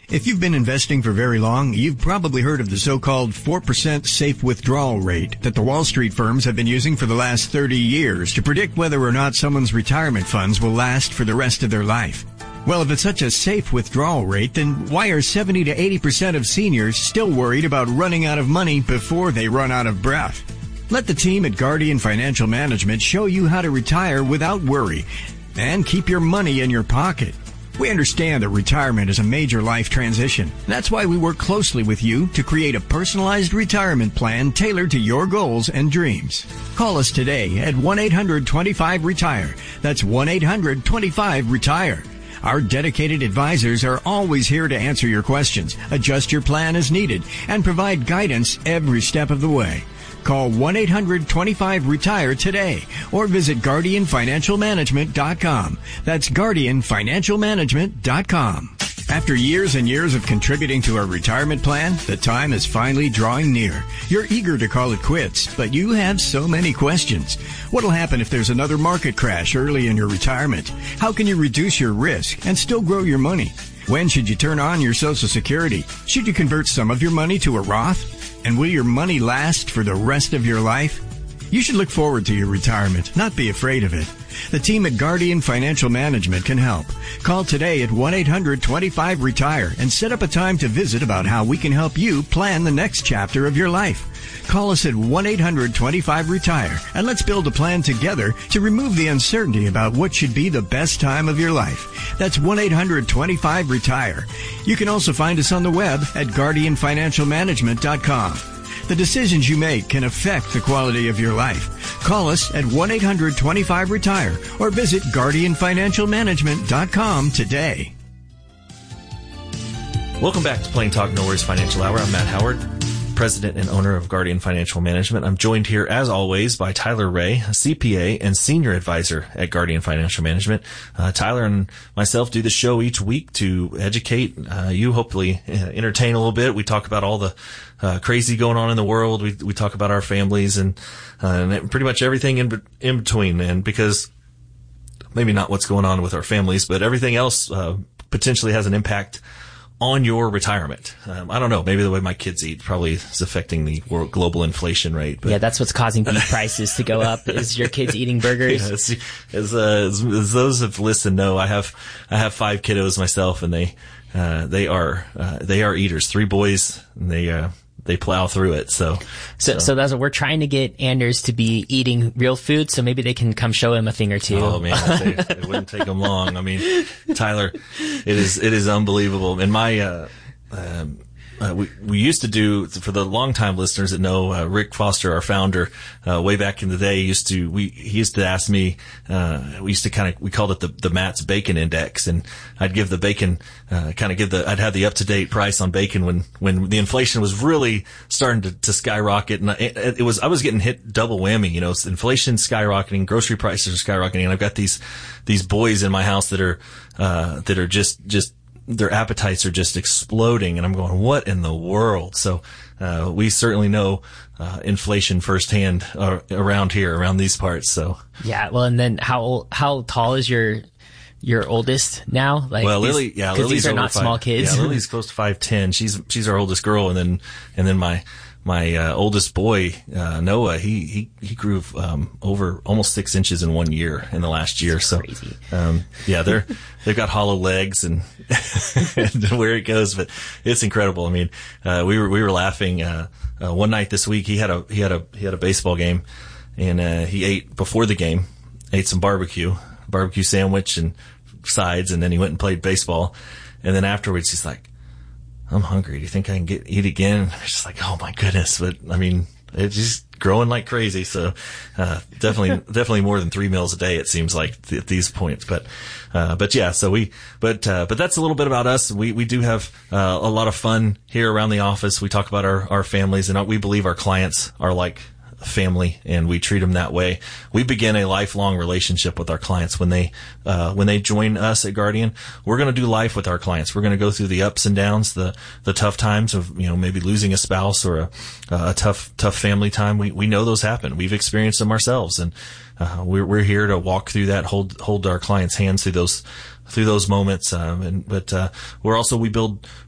If you've been investing for very long, you've probably heard of the so-called 4% safe withdrawal rate that the Wall Street firms have been using for the last 30 years to predict whether or not someone's retirement funds will last for the rest of their life. Well, if it's such a safe withdrawal rate, then why are 70 to 80% of seniors still worried about running out of money before they run out of breath? Let the team at Guardian Financial Management show you how to retire without worry and keep your money in your pocket. We understand that retirement is a major life transition. That's why we work closely with you to create a personalized retirement plan tailored to your goals and dreams. Call us today at 1-800-25-RETIRE. That's 1-800-25-RETIRE. Our dedicated advisors are always here to answer your questions, adjust your plan as needed, and provide guidance every step of the way. Call 1-800-25-RETIRE today or visit GuardianFinancialManagement.com. That's GuardianFinancialManagement.com. After years and years of contributing to our retirement plan, the time is finally drawing near. You're eager to call it quits, but you have so many questions. What'll happen if there's another market crash early in your retirement? How can you reduce your risk and still grow your money? When should you turn on your Social Security? Should you convert some of your money to a Roth? And will your money last for the rest of your life? You should look forward to your retirement, not be afraid of it. The team at Guardian Financial Management can help. Call today at 1-800-25-RETIRE and set up a time to visit about how we can help you plan the next chapter of your life. Call us at 1-800-25-RETIRE and let's build a plan together to remove the uncertainty about what should be the best time of your life. That's 1-800-25-RETIRE. You can also find us on the web at GuardianFinancialManagement.com. The decisions you make can affect the quality of your life. Call us at 1-800-25-RETIRE or visit GuardianFinancialManagement.com today. Welcome back to Plain Talk No Worries Financial Hour. I'm Matt Howard, President and owner of Guardian Financial Management. I'm joined here, as always, by Tyler Ray, a CPA and Senior Advisor at Guardian Financial Management. Tyler and myself do the show each week to educate you, hopefully entertain a little bit. We talk about all the crazy going on in the world. We talk about our families and pretty much everything in between. And because maybe not what's going on with our families, but everything else potentially has an impact on your retirement. I don't know. Maybe the way my kids eat probably is affecting the global inflation rate. But yeah, that's what's causing beef prices to go up. Is your kids eating burgers? Yeah, as those have listened know, I have 5 kiddos myself, and they are eaters. 3 boys, and they plow through it. So that's what we're trying to get Anders to be eating real food, so maybe they can come show him a thing or two. Oh man, it wouldn't take them long. I mean, Tyler, it is unbelievable. And my, we used to do, for the longtime listeners that know, Rick Foster, our founder, way back in the day, he used to ask me, we called it the Matt's Bacon Index, and I'd give the bacon, I'd have the up-to-date price on bacon when the inflation was really starting to skyrocket, and I was getting hit double whammy, inflation skyrocketing, grocery prices are skyrocketing, and I've got these boys in my house that are just their appetites are just exploding, and I'm going, what in the world? So we certainly know inflation firsthand around here, around these parts. So yeah, well, and then how tall is your oldest now? Lily's these are not small kids. Yeah, Lily's close to 5'10". She's our oldest girl, and then my oldest boy, Noah, he grew over almost 6 inches in 1 year in the last year. That's crazy. They've got hollow legs and where it goes, but it's incredible. I mean, we were laughing, one night this week. He had a baseball game, and he ate before the game, ate some barbecue sandwich and sides, and then he went and played baseball. And then afterwards he's like, I'm hungry. Do you think I can eat again? It's just like, oh my goodness. But I mean, it's just growing like crazy. So, definitely more than 3 meals a day, it seems like at these points. But yeah, but that's a little bit about us. We do have, a lot of fun here around the office. We talk about our families, and we believe our clients are like family, and we treat them that way. We begin a lifelong relationship with our clients when they join us at Guardian. We're going to do life with our clients. We're going to go through the ups and downs, the tough times of, maybe losing a spouse or a tough family time. We know those happen. We've experienced them ourselves, and we're here to walk through that, hold our clients' hands through those moments. We